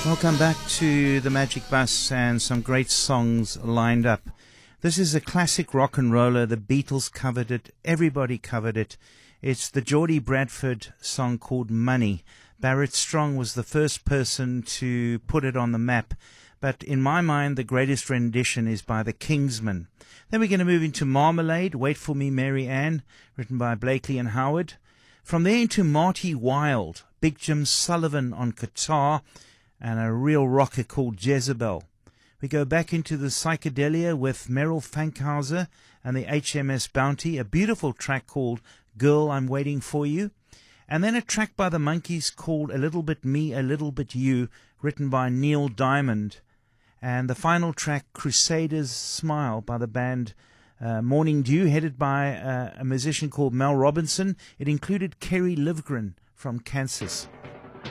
Welcome back to the Magic Bus and some great songs lined up. This is a classic rock and roller. The Beatles covered it. Everybody covered it. It's the Geordie Bradford song called Money. Barrett Strong was the first person to put it on the map. But in my mind, the greatest rendition is by the Kingsmen. Then we're going to move into Marmalade, Wait for Me, Mary Ann, written by Blakely and Howard. From there into Marty Wilde, Big Jim Sullivan on guitar, and a real rocker called Jezebel. We go back into the psychedelia with Merrill Fankhauser and the HMS Bounty, a beautiful track called Girl, I'm Waiting for You, and then a track by the Monkees called A Little Bit Me, A Little Bit You, written by Neil Diamond, and the final track, Crusaders Smile, by the band Morning Dew, headed by a musician called Mel Robinson. It included Kerry Livgren from Kansas.